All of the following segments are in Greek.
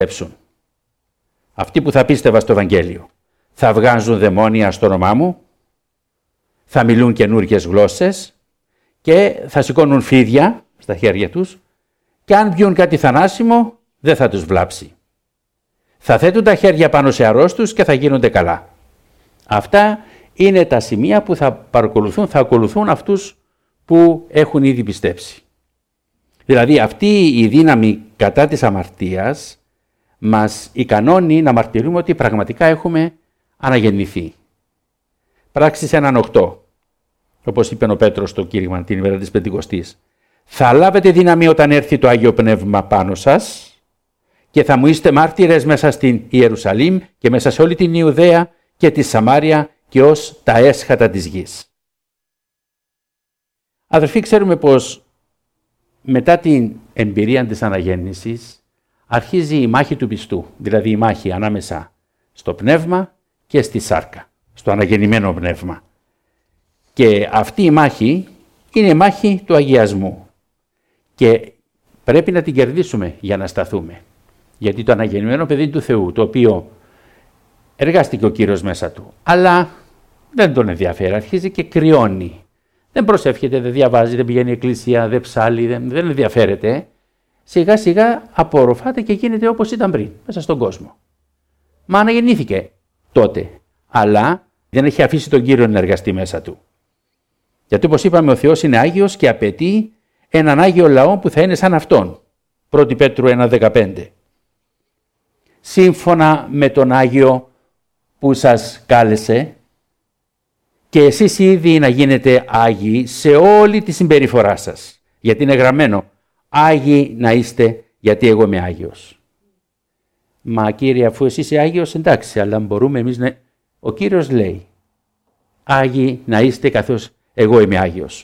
πιστέψουν. Αυτοί που θα πίστευα στο Ευαγγέλιο θα βγάζουν δαιμόνια στο όνομά μου, θα μιλούν καινούργιες γλώσσες και θα σηκώνουν φίδια στα χέρια τους και αν πιούν κάτι θανάσιμο δεν θα τους βλάψει. Θα θέτουν τα χέρια πάνω σε αρρώστους και θα γίνονται καλά. Αυτά είναι τα σημεία που θα ακολουθούν αυτούς που έχουν ήδη πιστέψει. Δηλαδή αυτή η δύναμη κατά της αμαρτίας μας ικανώνει να μαρτυρούμε ότι πραγματικά έχουμε αναγεννηθεί. Πράξεις 1:8, όπως είπε ο Πέτρος στο κήρυγμα την ημέρα της Πεντηκοστής. Θα λάβετε δύναμη όταν έρθει το Άγιο Πνεύμα πάνω σας και θα μου είστε μάρτυρες μέσα στην Ιερουσαλήμ και μέσα σε όλη την Ιουδαία και τη Σαμάρια και ως τα έσχατα της γης. Αδερφοί, ξέρουμε πως μετά την εμπειρία της αναγέννησης αρχίζει η μάχη του πιστού, δηλαδή η μάχη ανάμεσα στο πνεύμα και στη σάρκα, στο αναγεννημένο πνεύμα. Και αυτή η μάχη είναι η μάχη του αγιασμού και πρέπει να την κερδίσουμε για να σταθούμε. Γιατί το αναγεννημένο παιδί του Θεού, το οποίο εργάστηκε ο Κύριος μέσα του, αλλά δεν τον ενδιαφέρει, αρχίζει και κρυώνει. Δεν προσεύχεται, δεν διαβάζει, δεν πηγαίνει εκκλησία, δεν ψάλλει, δεν ενδιαφέρεται. Σιγά σιγά απορροφάται και γίνεται όπως ήταν πριν, μέσα στον κόσμο. Μα αναγεννήθηκε τότε, αλλά δεν έχει αφήσει τον Κύριο να εργαστεί μέσα του. Γιατί όπως είπαμε, ο Θεός είναι Άγιος και απαιτεί έναν Άγιο λαό που θα είναι σαν Αυτόν. 1 Πέτρου 1:15. Σύμφωνα με τον Άγιο που σας κάλεσε και εσείς ήδη να γίνετε Άγιοι σε όλη τη συμπεριφορά σας. Γιατί είναι γραμμένο, Άγιοι να είστε γιατί εγώ είμαι Άγιος. Μα Κύριε, αφού εσύ είσαι Άγιος, εντάξει, αλλά μπορούμε εμείς να... Ο Κύριος λέει, Άγιοι να είστε καθώς εγώ είμαι Άγιος.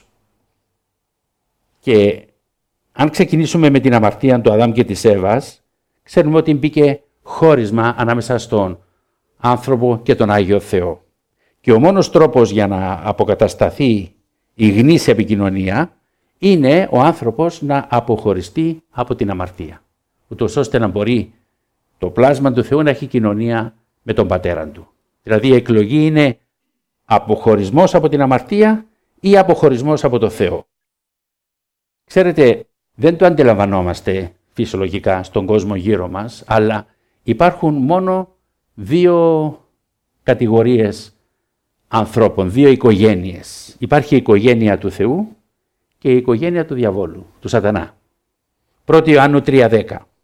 Και αν ξεκινήσουμε με την αμαρτία του Αδάμ και της Εύας, ξέρουμε ότι μπήκε χώρισμα ανάμεσα στον άνθρωπο και τον Άγιο Θεό. Και ο μόνος τρόπος για να αποκατασταθεί η γνήσια επικοινωνία είναι ο άνθρωπος να αποχωριστεί από την αμαρτία. Ούτως ώστε να μπορεί το πλάσμα του Θεού να έχει κοινωνία με τον Πατέρα του. Δηλαδή η εκλογή είναι αποχωρισμός από την αμαρτία ή αποχωρισμός από το Θεό. Ξέρετε, δεν το αντιλαμβανόμαστε φυσιολογικά στον κόσμο γύρω μας, αλλά υπάρχουν μόνο δύο κατηγορίες ανθρώπων, δύο οικογένειες. Υπάρχει η οικογένεια του Θεού και η οικογένεια του διαβόλου, του σατανά. 1 Ιωάννου 3:10.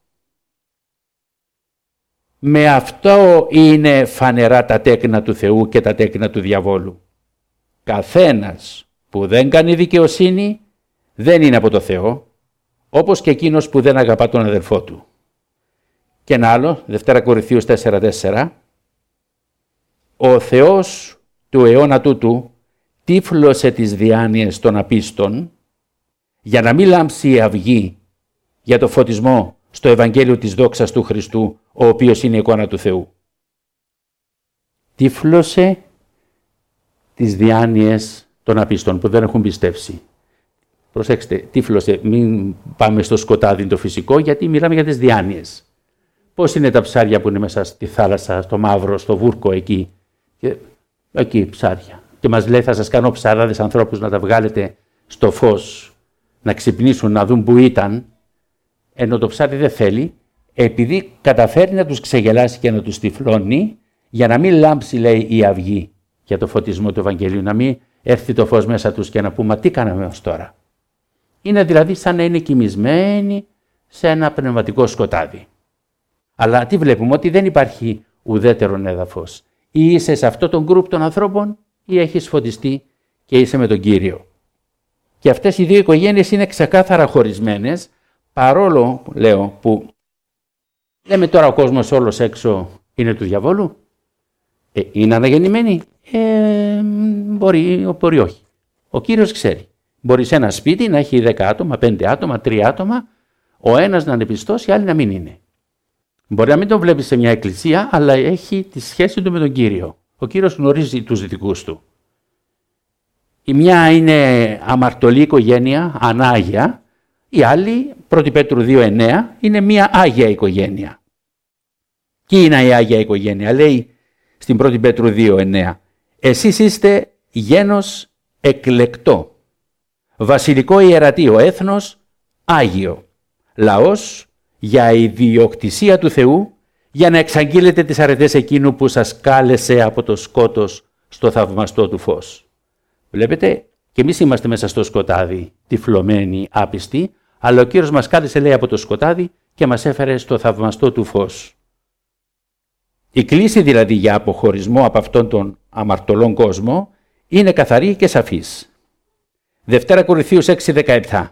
Με αυτό είναι φανερά τα τέκνα του Θεού και τα τέκνα του διαβόλου. Καθένας που δεν κάνει δικαιοσύνη δεν είναι από το Θεό, όπως και εκείνος που δεν αγαπά τον αδελφό του. Και ένα άλλο, 2 Κορινθίους 4:4. Ο Θεός του αιώνα τούτου τύφλωσε τις διάνοιες των απίστων για να μην λάμψει η αυγή για το φωτισμό στο Ευαγγέλιο της δόξας του Χριστού, ο οποίος είναι η εικόνα του Θεού. Τύφλωσε τις διάνοιες των απίστων που δεν έχουν πιστέψει. Προσέξτε, τύφλωσε, μην πάμε στο σκοτάδι το φυσικό, γιατί μιλάμε για τις διάνοιες. Πώς είναι τα ψάρια που είναι μέσα στη θάλασσα, στο μαύρο, στο βούρκο εκεί. Εκεί ψάρια. Και μας λέει, θα σας κάνω ψαράδες ανθρώπους να τα βγάλετε στο φως, να ξυπνήσουν, να δουν που ήταν. Ενώ το ψάρι δεν θέλει, επειδή καταφέρει να τους ξεγελάσει και να τους τυφλώνει, για να μην λάμψει, λέει, η αυγή για το φωτισμό του Ευαγγελίου, να μην έρθει το φως μέσα τους και να πούμε, τι κάναμε ως τώρα. Είναι δηλαδή σαν να είναι κοιμισμένοι σε ένα πνευματικό σκοτάδι. Αλλά τι βλέπουμε, ότι δεν υπάρχει ουδέτερον έδαφος. Ή είσαι σε αυτό τον γκρουπ των ανθρώπων ή έχεις φωτιστεί και είσαι με τον Κύριο. Και αυτές οι δύο οικογένειες είναι ξεκάθαρα χωρισμένες, παρόλο, λέω, που λέμε τώρα ο κόσμος όλος έξω είναι του διαβόλου. Είναι αναγεννημένοι. Μπορεί όχι. Ο Κύριος ξέρει. Μπορεί σε ένα σπίτι να έχει 10 άτομα, 5 άτομα, 3 άτομα, ο ένας να είναι πιστός, οι άλλοι να μην είναι. Μπορεί να μην τον βλέπει σε μια εκκλησία, αλλά έχει τη σχέση του με τον Κύριο. Ο Κύριος γνωρίζει τους δικούς του. Η μια είναι αμαρτωλή οικογένεια, ανάγια, η άλλη, 1 Πέτρου 2:9, είναι μια άγια οικογένεια. Ποιοι είναι η Άγια Οικογένεια? Λέει στην 1η Πέτρου 2:9. Εσείς είστε γένος εκλεκτό, βασιλικό ιερατείο, έθνος άγιο, λαός για ιδιοκτησία του Θεού, για να εξαγγείλετε τις αρετές εκείνου που σας κάλεσε από το σκότος στο θαυμαστό του φως. Βλέπετε, και εμείς είμαστε μέσα στο σκοτάδι, τυφλωμένοι, άπιστοι, αλλά ο Κύριος μας κάλεσε, λέει, από το σκοτάδι και μας έφερε στο θαυμαστό του φως. Η κλίση δηλαδή για αποχωρισμό από αυτόν τον αμαρτωλόν κόσμο είναι καθαρή και σαφής. 2 Κορινθίους 6:17.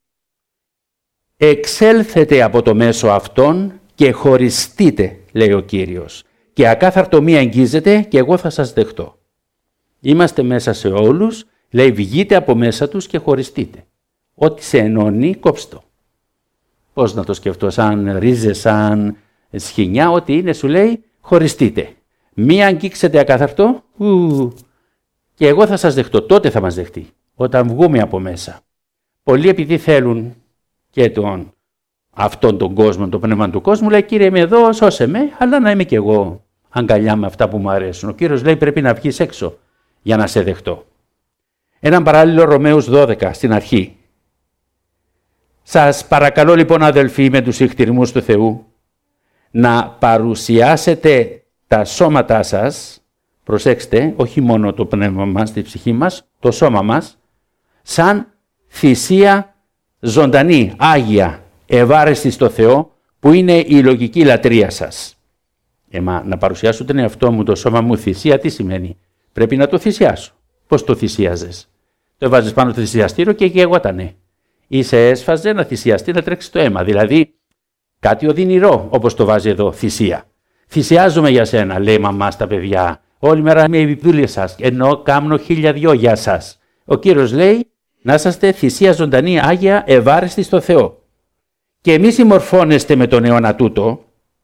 Εξέλθετε από το μέσο αυτόν και χωριστείτε, λέει ο Κύριος, και ακάθαρτο μη αγγίζετε και εγώ θα σας δεχτώ. Είμαστε μέσα σε όλους, λέει, βγείτε από μέσα τους και χωριστείτε. Ό,τι σε ενώνει, κόψτο. Πώς να το σκεφτώ, σαν ρίζες, σαν σχοινιά, ό,τι είναι, σου λέει, χωριστείτε. Μη αγγίξετε ακάθαρτο, και εγώ θα σας δεχτώ. Τότε θα μας δεχτεί, όταν βγούμε από μέσα. Πολλοί επειδή θέλουν και αυτόν τον κόσμο, το πνεύμα του κόσμου, λέει, Κύριε, είμαι εδώ, σώσε με, αλλά να είμαι κι εγώ αγκαλιά με αυτά που μου αρέσουν. Ο Κύριος λέει, πρέπει να βγεις έξω για να σε δεχτώ. Έναν παράλληλο, Ρωμαίους 12, στην αρχή. Σας παρακαλώ λοιπόν, αδελφοί, με τους ηχτηρμούς του Θεού, να παρουσιάσετε τα σώματά σας, προσέξτε, όχι μόνο το πνεύμα μας, τη ψυχή μας, το σώμα μας, σαν θυσία ζωντανή, άγια, ευάρεστη στο Θεό, που είναι η λογική λατρεία σας. Να παρουσιάσω τον εαυτό μου, το σώμα μου, θυσία, τι σημαίνει? Πρέπει να το θυσιάσω. Πώς το θυσίαζες? Το έβαζες πάνω στο θυσιαστήριο και γεγότανε. Ή σε έσφαζε να θυσιαστεί, να τρέξει το αίμα. Δηλαδή κάτι οδυνηρό, όπως το βάζει εδώ, θυσία. Θυσιάζομαι για σένα, λέει η μαμά στα παιδιά. Όλη μέρα είμαι η δούλη σας, ενώ κάμνω 1002 για σας. Ο Κύριος λέει να είσαστε θυσία ζωντανή, άγια, ευάρεστη στο Θεό. Και εμείς συμμορφώνεστε με τον αιώνα τούτο,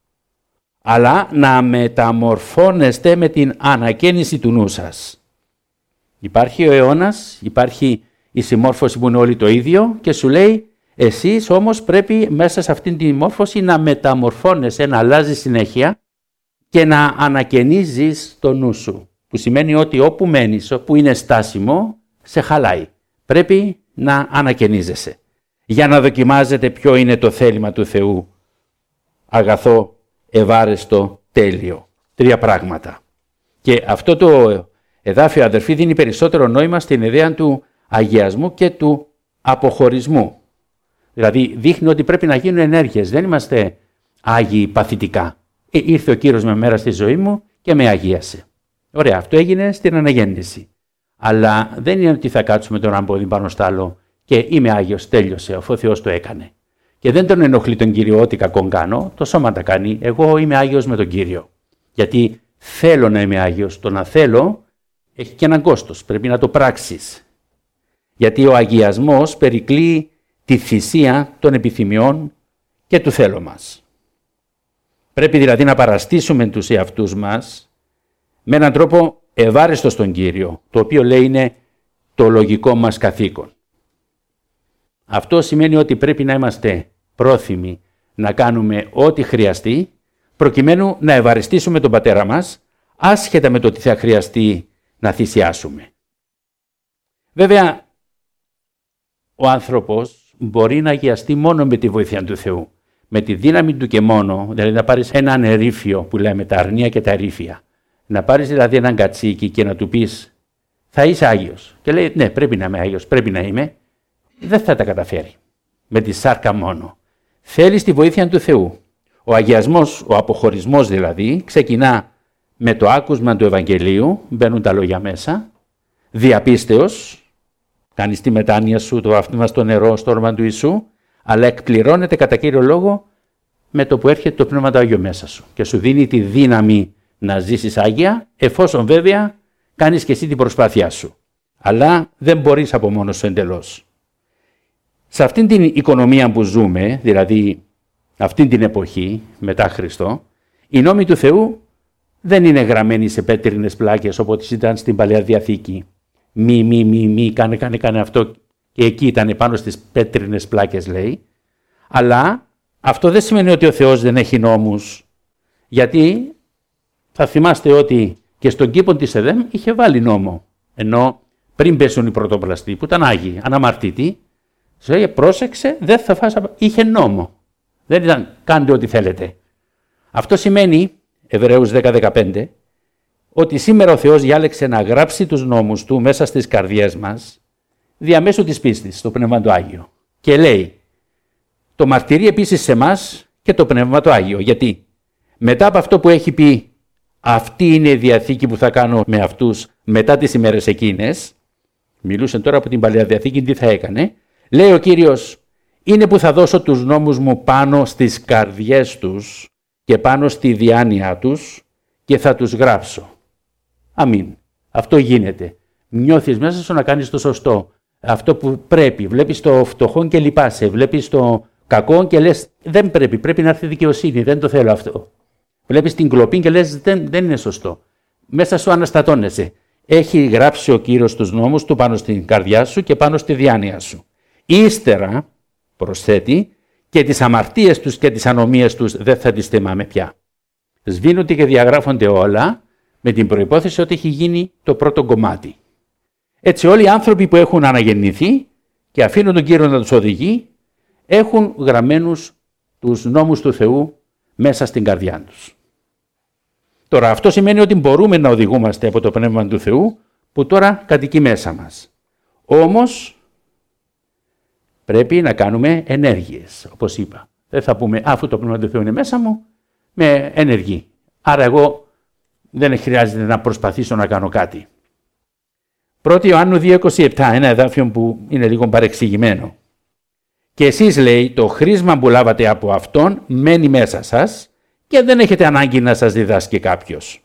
αλλά να μεταμορφώνεστε με την ανακαίνιση του νου σας. Υπάρχει ο αιώνας, υπάρχει η συμμόρφωση που είναι όλοι το ίδιο και σου λέει, εσείς όμως πρέπει μέσα σε αυτήν την μόρφωση να μεταμορφώνεσαι, να αλλάζεις συνέχεια και να ανακαινίζεις το νου σου. Που σημαίνει ότι όπου μένεις, όπου είναι στάσιμο, σε χαλάει. Πρέπει να ανακαινίζεσαι. Για να δοκιμάζετε ποιο είναι το θέλημα του Θεού. Αγαθό, ευάρεστο, τέλειο. 3 πράγματα. Και αυτό το εδάφιο, αδερφοί, δίνει περισσότερο νόημα στην ιδέα του αγιασμού και του αποχωρισμού. Δηλαδή δείχνει ότι πρέπει να γίνουν ενέργειες. Δεν είμαστε άγιοι παθητικά. Ήρθε ο Κύριος με μέρα στη ζωή μου και με αγίασε. Ωραία, αυτό έγινε στην αναγέννηση. Αλλά δεν είναι ότι θα κάτσουμε τον άμποδι πάνω στ' άλλο και είμαι άγιος, τέλειωσε, αφού ο Θεός το έκανε. Και δεν τον ενοχλεί τον Κύριο ό,τι κακόν κάνω, το σώμα τα κάνει. Εγώ είμαι άγιος με τον Κύριο. Γιατί θέλω να είμαι άγιος. Το να θέλω έχει και έναν κόστος. Πρέπει να το πράξεις. Γιατί ο αγιασμός περικλεί τη θυσία των επιθυμιών και του θέλω μας. Πρέπει δηλαδή να παραστήσουμε τους εαυτούς μας με έναν τρόπο ευάρεστο στον Κύριο, το οποίο λέει είναι το λογικό μας καθήκον. Αυτό σημαίνει ότι πρέπει να είμαστε πρόθυμοι να κάνουμε ό,τι χρειαστεί, προκειμένου να ευαριστήσουμε τον Πατέρα μας, άσχετα με το τι θα χρειαστεί να θυσιάσουμε. Βέβαια, ο άνθρωπος μπορεί να αγιαστεί μόνο με τη βοήθεια του Θεού. Με τη δύναμη του και μόνο, δηλαδή να πάρεις έναν ερήφιο που λέμε τα αρνία και τα ερήφια, να πάρεις δηλαδή έναν κατσίκι και να του πεις θα είσαι Άγιος. Και λέει ναι, πρέπει να είμαι Άγιος, πρέπει να είμαι. Δεν θα τα καταφέρει. Με τη σάρκα μόνο. Θέλεις τη βοήθεια του Θεού. Ο αγιασμός, ο αποχωρισμός δηλαδή, ξεκινά με το άκουσμα του Ευαγγελίου, μπαίνουν τα λόγια μέσα, διαπίστεως, κάνεις τη μετάνοια σου, το βαφτίσμα στο νερό, στο όνομα του Ιησού, αλλά εκπληρώνεται κατά κύριο λόγο με το που έρχεται το Πνεύμα του Άγιο μέσα σου και σου δίνει τη δύναμη να ζήσεις Άγια, εφόσον βέβαια κάνεις και εσύ την προσπάθειά σου. Αλλά δεν μπορείς από μόνος σου εντελώς. Σε αυτήν την οικονομία που ζούμε, δηλαδή αυτήν την εποχή μετά Χριστό, οι νόμοι του Θεού δεν είναι γραμμένοι σε πέτρινες πλάκες όπως ήταν στην Παλαιά Διαθήκη. Μη, κάνε αυτό και εκεί ήταν πάνω στις πέτρινες πλάκες λέει. Αλλά αυτό δεν σημαίνει ότι ο Θεός δεν έχει νόμους Γιατί θα θυμάστε ότι και στον κήπο της Εδέμ είχε βάλει νόμο. Ενώ πριν πέσουν οι πρωτοπλαστοί που ήταν Άγιοι, αναμαρτήτοι, σου έλεγε πρόσεξε, δεν θα φας. Είχε νόμο. Δεν ήταν κάντε ό,τι θέλετε. Αυτό σημαίνει, Εβραίους 10-15, ότι σήμερα ο Θεός διάλεξε να γράψει τους νόμους Του μέσα στις καρδιές μας διαμέσου της πίστης, το Πνεύμα το Άγιο. Και λέει, το μαρτυρεί επίσης σε εμάς και το Πνεύμα το Άγιο. Γιατί μετά από αυτό που έχει πει, αυτή είναι η Διαθήκη που θα κάνω με αυτούς μετά τις ημέρες εκείνες, μιλούσε τώρα από την Παλαιά Διαθήκη, τι θα έκανε, λέει ο Κύριος, είναι που θα δώσω τους νόμους μου πάνω στις καρδιές τους και πάνω στη διάνοια τους και θα τους γράψω. Αμήν. Αυτό γίνεται. Νιώθεις μέσα σου να κάνεις το σωστό. Αυτό που πρέπει. Βλέπεις το φτωχό και λυπάσαι. Βλέπεις το κακό και λες δεν πρέπει. Πρέπει να έρθει δικαιοσύνη. Δεν το θέλω αυτό. Βλέπεις την κλοπή και λες δεν είναι σωστό. Μέσα σου αναστατώνεσαι. Έχει γράψει ο Κύριος τους νόμους Του πάνω στην καρδιά σου και πάνω στη διάνοια σου. Ύστερα, προσθέτει, και τις αμαρτίες τους και τις ανομίες τους δεν θα τις θυμάμαι πια. Σβήνονται και διαγράφονται όλα με την προϋπόθεση ότι έχει γίνει το πρώτο κομμάτι. Έτσι όλοι οι άνθρωποι που έχουν αναγεννηθεί και αφήνουν τον Κύριο να τους οδηγεί, έχουν γραμμένους τους νόμους του Θεού μέσα στην καρδιά τους. Τώρα αυτό σημαίνει ότι μπορούμε να οδηγούμαστε από το Πνεύμα του Θεού που τώρα κατοικεί μέσα μας. Όμως πρέπει να κάνουμε ενέργειες, όπως είπα. Δεν θα πούμε αφού το Πνεύμα του Θεού είναι μέσα μου, με ενεργή. Άρα εγώ δεν χρειάζεται να προσπαθήσω να κάνω κάτι. 1 Ιωάννου 2,27, ένα εδάφιο που είναι λίγο παρεξηγημένο. Και εσείς, λέει, το χρήσμα που λάβατε από Αυτόν μένει μέσα σας και δεν έχετε ανάγκη να σας διδάσκει κάποιος.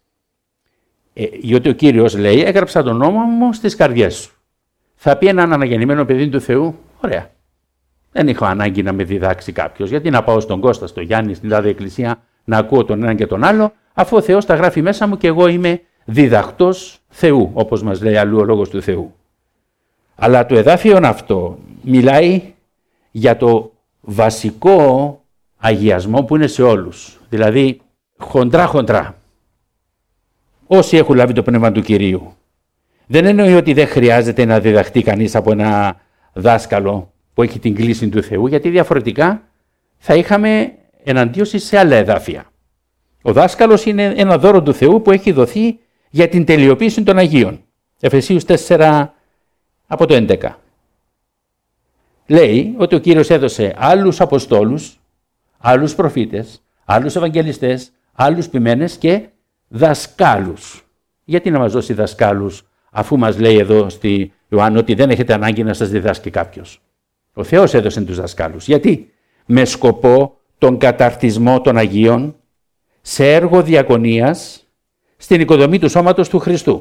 Γιατί ο Κύριος λέει, έγραψα τον νόμο μου στις καρδιές σου. Θα πει έναν αναγεννημένο παιδί του Θεού, ωραία. Δεν έχω ανάγκη να με διδάξει κάποιος. Γιατί να πάω στον Κώστα, στο Γιάννη, στην τάδε εκκλησία, να ακούω τον έναν και τον άλλο, αφού ο Θεός τα γράφει μέσα μου και εγώ είμαι διδακτός Θεού, όπως μας λέει αλλού ο λόγος του Θεού. Αλλά το εδάφιο αυτό μιλάει για το βασικό αγιασμό που είναι σε όλους. Δηλαδή, χοντρά. Όσοι έχουν λάβει το Πνεύμα του Κυρίου. Δεν εννοεί ότι δεν χρειάζεται να διδαχτεί κανείς από ένα δάσκαλο που έχει την κλίση του Θεού, γιατί διαφορετικά θα είχαμε εναντίωση σε άλλα εδάφια. Ο δάσκαλος είναι ένα δώρο του Θεού που έχει δοθεί για την τελειοποίηση των Αγίων. Εφεσίους 4 από το 11. Λέει ότι ο Κύριος έδωσε άλλους Αποστόλους, άλλους προφήτες, άλλους Ευαγγελιστές, άλλους ποιμένες και δασκάλους. Γιατί να μας δώσει δασκάλους αφού μας λέει εδώ στη Ιωάννου ότι δεν έχετε ανάγκη να σας διδάσκει κάποιος. Ο Θεός έδωσε τους δασκάλους. Γιατί? Με σκοπό τον καταρτισμό των Αγίων σε έργο διακονίας στην οικοδομή του σώματος του Χριστού.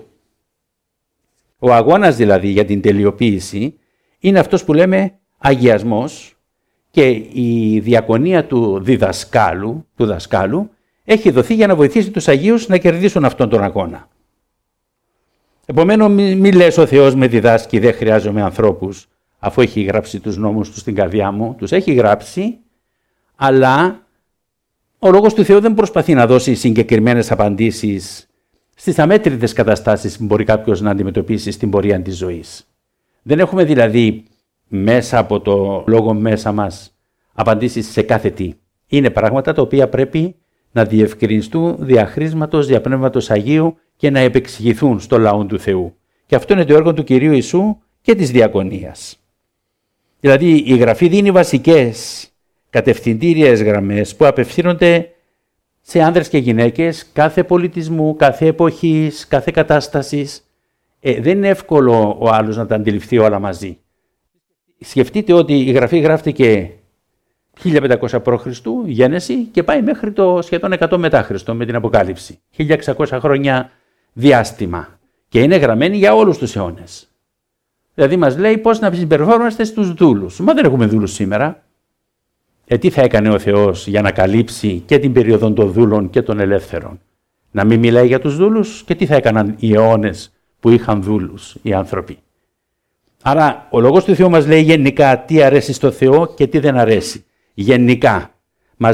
Ο αγώνας δηλαδή για την τελειοποίηση είναι αυτός που λέμε αγιασμός και η διακονία του δασκάλου έχει δοθεί για να βοηθήσει τους Αγίους να κερδίσουν αυτόν τον αγώνα. Επομένως μη λες ο Θεός με διδάσκει, δεν χρειάζομαι ανθρώπους αφού έχει γράψει τους νόμους του στην καρδιά μου. Τους έχει γράψει, αλλά ο Λόγος του Θεού δεν προσπαθεί να δώσει συγκεκριμένες απαντήσεις στις αμέτρητες καταστάσεις που μπορεί κάποιος να αντιμετωπίσει στην πορεία της ζωής. Δεν έχουμε δηλαδή μέσα από το Λόγο μέσα μας απαντήσεις σε κάθε τι. Είναι πράγματα τα οποία πρέπει να διευκρινιστούν δια χρήσματος, δια Πνεύματος Αγίου και να επεξηγηθούν στο λαό του Θεού. Και αυτό είναι το έργο του Κυρίου Ιησού και της διακονίας. Δηλαδή η Γραφή δίνει βασικές κατευθυντήριες γραμμές που απευθύνονται σε άνδρες και γυναίκες κάθε πολιτισμού, κάθε εποχής, κάθε κατάστασης. Δεν είναι εύκολο ο άλλος να τα αντιληφθεί όλα μαζί. Σκεφτείτε ότι η Γραφή γράφτηκε 1500 π.Χ. Γένεση και πάει μέχρι το σχεδόν 100 μετά Χριστό με την Αποκάλυψη. 1600 χρόνια διάστημα. Και είναι γραμμένη για όλους τους αιώνες. Δηλαδή μας λέει πώς να συμπεριφέρομαστε στους δούλους. Μα δεν έχουμε δούλους σήμερα. Τι θα έκανε ο Θεός για να καλύψει και την περίοδο των δούλων και των ελεύθερων. Να μην μιλάει για τους δούλους και τι θα έκαναν οι αιώνες που είχαν δούλους οι άνθρωποι. Άρα ο Λόγος του Θεού μας λέει γενικά τι αρέσει στο Θεό και τι δεν αρέσει. Γενικά μας λέει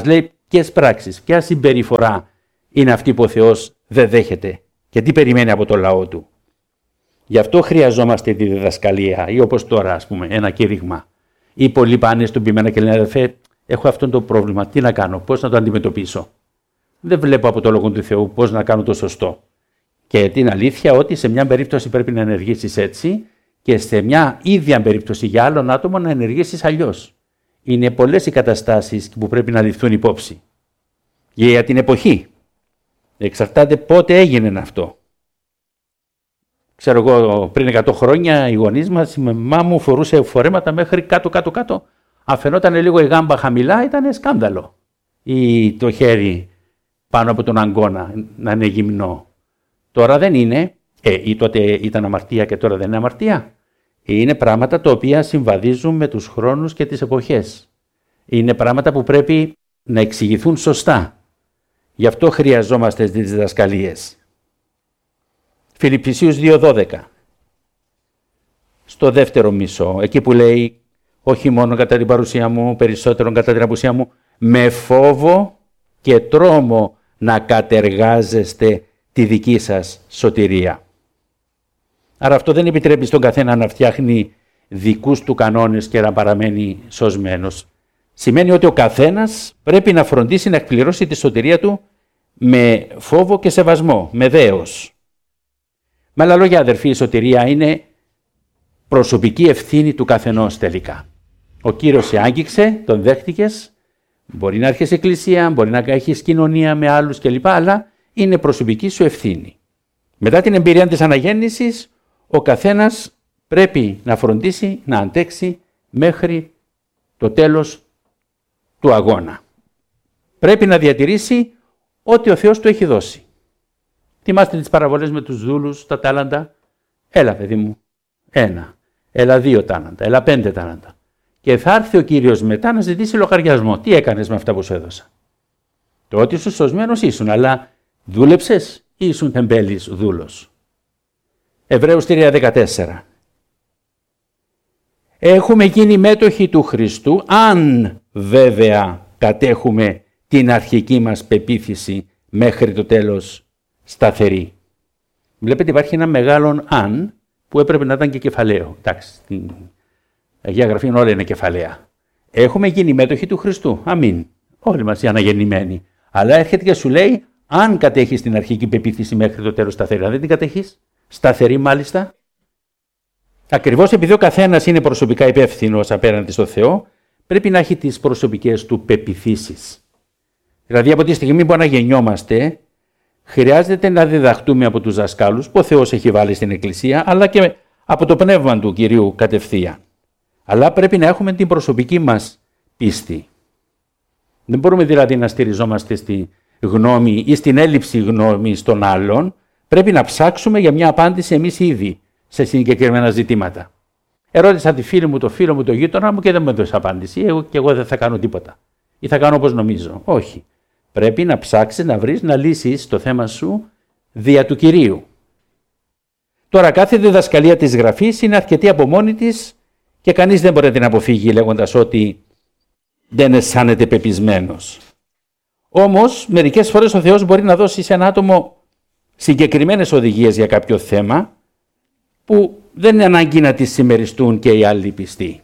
ποιες πράξεις, ποια συμπεριφορά είναι αυτή που ο Θεός δεν δέχεται και τι περιμένει από το λαό του. Γι' αυτό χρειαζόμαστε τη διδασκαλία ή όπως τώρα ας πούμε ένα κήρυγμα. Ή πολλοί πάνε στον ποιημένα και λένε αδερφέ, έχω αυτό το πρόβλημα, τι να κάνω, πώς να το αντιμετωπίσω. Δεν βλέπω από το Λόγο του Θεού πώς να κάνω το σωστό. Και την αλήθεια ότι σε μια περίπτωση πρέπει να ενεργήσεις έτσι και σε μια ίδια περίπτωση για άλλον άτομο να ενεργήσεις αλλιώς. Είναι πολλές οι καταστάσεις που πρέπει να ληφθούν υπόψη. Για την εποχή. Εξαρτάται πότε έγινε αυτό. Ξέρω εγώ, πριν 100 χρόνια οι γονείς μας, η μαμά μου φορούσε φορέματα μέχρι κάτω. Αν φαινόταν λίγο η γάμπα χαμηλά, ήταν σκάνδαλο. Ή το χέρι πάνω από τον αγκώνα να είναι γυμνό. Τώρα δεν είναι, ή τότε ήταν αμαρτία και τώρα δεν είναι αμαρτία. Είναι πράγματα τα οποία συμβαδίζουν με τους χρόνους και τις εποχές. Είναι πράγματα που πρέπει να εξηγηθούν σωστά. Γι' αυτό χρειαζόμαστε τις διδασκαλίες. Φιλιππισίους 2:12. Στο δεύτερο μισό, εκεί που λέει όχι μόνο κατά την παρουσία μου, περισσότερο κατά την απουσία μου, με φόβο και τρόμο να κατεργάζεστε τη δική σας σωτηρία. Άρα αυτό δεν επιτρέπει στον καθένα να φτιάχνει δικούς του κανόνες και να παραμένει σωσμένος. Σημαίνει ότι ο καθένας πρέπει να φροντίσει να εκπληρώσει τη σωτηρία του με φόβο και σεβασμό, με δέος. Με άλλα λόγια, αδερφοί, η σωτηρία είναι προσωπική ευθύνη του καθενός τελικά. Ο Κύριος σε άγγιξε, τον δέχτηκες, μπορεί να έρχεσαι εκκλησία, μπορεί να έχεις κοινωνία με άλλους κλπ. Αλλά είναι προσωπική σου ευθύνη. Μετά την εμπειρία της αναγέννησης, ο καθένας πρέπει να φροντίσει να αντέξει μέχρι το τέλος του αγώνα. Πρέπει να διατηρήσει ό,τι ο Θεός του έχει δώσει. Θυμάστε τις παραβολές με τους δούλους, τα τάλαντα. Έλα παιδί μου, 1. Έλα 2 τάλαντα, έλα 5 τάλαντα. Και θα έρθει ο Κύριος μετά να ζητήσει λογαριασμό. Τι έκανες με αυτά που σου έδωσα. Το ότι σου σωσμένος ήσουν, αλλά δούλεψες ή ήσουν τεμπέλης δούλος. Εβραίους 3:14. Έχουμε γίνει μέτοχοι του Χριστού, αν βέβαια κατέχουμε την αρχική μας πεποίθηση μέχρι το τέλος σταθερή. Βλέπετε υπάρχει ένα μεγάλο αν που έπρεπε να ήταν και κεφαλαίο. Εντάξει, στην Αγία Γραφή όλα είναι κεφαλαία. Έχουμε γίνει μέτοχοι του Χριστού. Αμήν. Όλοι μας οι αναγεννημένοι. Αλλά έρχεται και σου λέει, αν κατέχεις την αρχική πεποίθηση μέχρι το τέλος σταθερή. Αν δεν την κατέχεις, σταθερή μάλιστα. Ακριβώς επειδή ο καθένας είναι προσωπικά υπεύθυνος απέναντι στο Θεό, πρέπει να έχει τις προσωπικές του πεποιθήσεις. Δηλαδή από τη στιγμή που αναγεννιόμαστε, χρειάζεται να διδαχτούμε από τους δασκάλους που ο Θεός έχει βάλει στην Εκκλησία, αλλά και από το πνεύμα του Κυρίου κατευθείαν. Αλλά πρέπει να έχουμε την προσωπική μας πίστη. Δεν μπορούμε δηλαδή να στηριζόμαστε στη γνώμη ή στην έλλειψη γνώμης των άλλων. Πρέπει να ψάξουμε για μια απάντηση εμείς ήδη σε συγκεκριμένα ζητήματα. Ερώτησα τη φίλη μου, το φίλο μου, το γείτονα μου και δεν μου έδωσε απάντηση. Και εγώ δεν θα κάνω τίποτα. Ή θα κάνω όπως νομίζω. Όχι. Πρέπει να ψάξεις, να βρεις, να λύσεις το θέμα σου δια του Κυρίου. Τώρα κάθε διδασκαλία της Γραφής είναι αρκετή από μόνη της και κανείς δεν μπορεί να την αποφύγει λέγοντας ότι δεν αισθάνεται πεπισμένος. Όμως μερικές φορές ο Θεός μπορεί να δώσει σε ένα άτομο συγκεκριμένες οδηγίες για κάποιο θέμα που δεν είναι ανάγκη να τις συμμεριστούν και οι άλλοι πιστοί.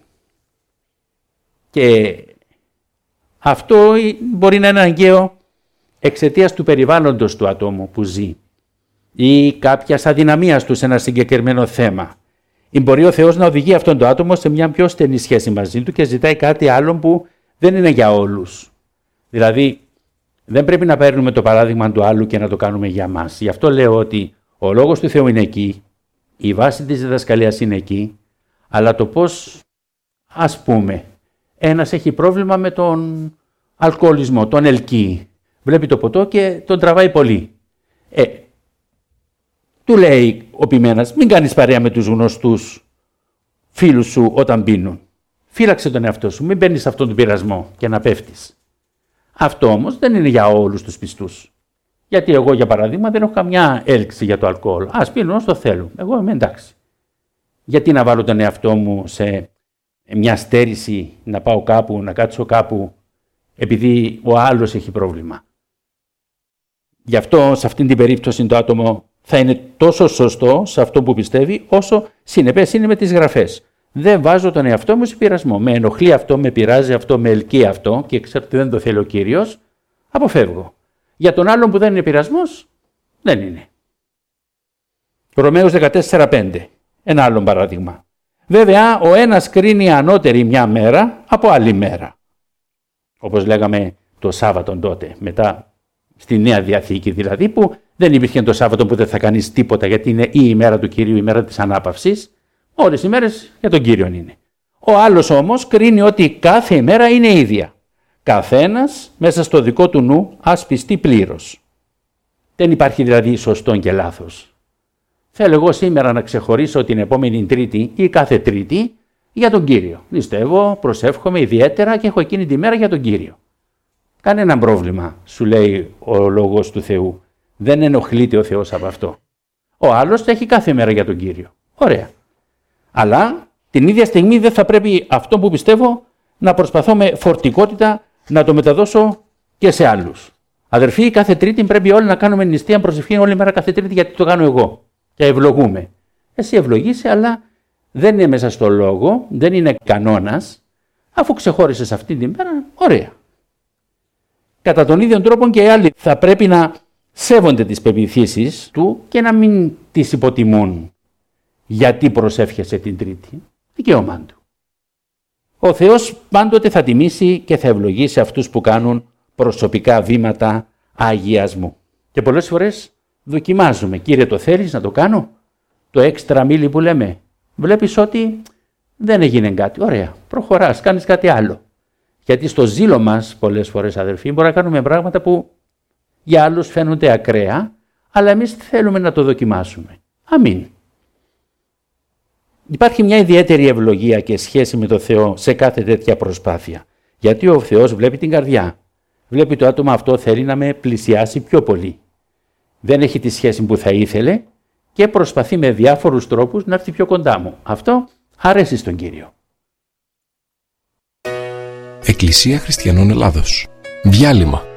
Και αυτό μπορεί να είναι αναγκαίο εξαιτίας του περιβάλλοντος του ατόμου που ζει ή κάποιας αδυναμίας του σε ένα συγκεκριμένο θέμα. Ή μπορεί ο Θεός να οδηγεί αυτόν το άτομο σε μια πιο στενή σχέση μαζί του και ζητάει κάτι άλλο που δεν είναι για όλους. Δηλαδή, δεν πρέπει να παίρνουμε το παράδειγμα του άλλου και να το κάνουμε για μας. Γι' αυτό λέω ότι ο Λόγος του Θεού είναι εκεί, η βάση της διδασκαλίας είναι εκεί, αλλά το πώς, ας πούμε, ένας έχει πρόβλημα με τον αλκοολισμό, τον ελκύει. Βλέπει το ποτό και τον τραβάει πολύ. Του λέει ο ποιμένας, μην κάνεις παρέα με τους γνωστούς φίλους σου όταν πίνουν. Φύλαξε τον εαυτό σου, μην μπαίνεις σε αυτόν τον πειρασμό και να πέφτεις. Αυτό όμως δεν είναι για όλους τους πιστούς. Γιατί εγώ, για παράδειγμα, δεν έχω καμιά έλξη για το αλκοόλ. Ας πίνω όσο θέλω. Εγώ είμαι εντάξει. Γιατί να βάλω τον εαυτό μου σε μια στέρηση, να πάω κάπου, να κάτσω κάπου επειδή ο άλλος έχει πρόβλημα. Γι' αυτό σε αυτήν την περίπτωση το άτομο θα είναι τόσο σωστό σε αυτό που πιστεύει, όσο συνεπές είναι με τις γραφές. Δεν βάζω τον εαυτό μου σε πειρασμό. Με ενοχλεί αυτό, με πειράζει αυτό, με ελκύει αυτό και ξέρω ότι δεν το θέλει ο Κύριος, αποφεύγω. Για τον άλλον που δεν είναι πειρασμός, δεν είναι. Ρωμαίους 14:5. Ένα άλλο παράδειγμα. Βέβαια, ο ένας κρίνει ανώτερη μια μέρα από άλλη μέρα. Όπως λέγαμε το Σάββατον τότε, μετά στη Νέα Διαθήκη δηλαδή, που δεν υπήρχε το Σάββατο που δεν θα κάνεις τίποτα, γιατί είναι η ημέρα του Κυρίου, η ημέρα της ανάπαυσης. Όλες οι μέρες για τον Κύριον είναι. Ο άλλος όμως κρίνει ότι κάθε ημέρα είναι ίδια. Καθένας μέσα στο δικό του νου ας πιστεί πλήρως. Δεν υπάρχει δηλαδή σωστό και λάθος. Θέλω εγώ σήμερα να ξεχωρίσω την επόμενη Τρίτη ή κάθε Τρίτη για τον Κύριο. Νηστεύω, προσεύχομαι ιδιαίτερα και έχω εκείνη τη μέρα για τον Κύριο. Κανένα πρόβλημα, σου λέει ο Λόγος του Θεού. Δεν ενοχλείται ο Θεός από αυτό. Ο άλλος θα έχει κάθε μέρα για τον Κύριο. Ωραία. Αλλά την ίδια στιγμή δεν θα πρέπει αυτό που πιστεύω να προσπαθώ με φορτικότητα να το μεταδώσω και σε άλλους. Αδερφοί, κάθε Τρίτη πρέπει όλοι να κάνουμε νηστεία προσευχή όλη μέρα κάθε Τρίτη, γιατί το κάνω εγώ. Και ευλογούμε. Εσύ ευλογείσαι, αλλά δεν είναι μέσα στο λόγο, δεν είναι κανόνας. Αφού ξεχώρισες αυτή την μέρα, ωραία. Κατά τον ίδιο τρόπο και οι άλλοι θα πρέπει να σέβονται τις πεποιθήσεις του και να μην τις υποτιμούν. Γιατί προσεύχεσαι την Τρίτη, δικαίωμά του. Ο Θεός πάντοτε θα τιμήσει και θα ευλογήσει αυτούς που κάνουν προσωπικά βήματα αγιασμού. Και πολλές φορές δοκιμάζουμε. Κύριε, το θέλεις να το κάνω? Το έξτρα μίλι που λέμε. Βλέπεις ότι δεν έγινε κάτι. Ωραία, προχωράς, κάνεις κάτι άλλο. Γιατί στο ζήλο μας πολλές φορές, αδερφοί, μπορεί να κάνουμε πράγματα που για άλλους φαίνονται ακραία, αλλά εμείς θέλουμε να το δοκιμάσουμε. Αμήν. Υπάρχει μια ιδιαίτερη ευλογία και σχέση με τον Θεό σε κάθε τέτοια προσπάθεια. Γιατί ο Θεός βλέπει την καρδιά. Βλέπει το άτομο αυτό θέλει να με πλησιάσει πιο πολύ. Δεν έχει τη σχέση που θα ήθελε και προσπαθεί με διάφορους τρόπους να έρθει πιο κοντά μου. Αυτό αρέσει στον Κύριο. Εκκλησία Χριστιανών Ελλάδος. Διάλειμμα.